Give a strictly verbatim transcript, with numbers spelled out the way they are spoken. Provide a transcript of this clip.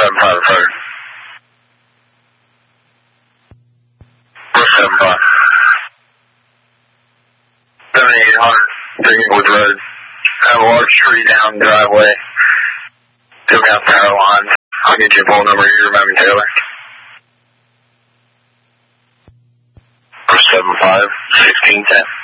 seven five third. seven five. seventy-eight hundred, Greenwood Road. Have a large tree down driveway. Took out power lines. I'll get you a phone number here, Matthew Taylor. seven five, sixteen ten.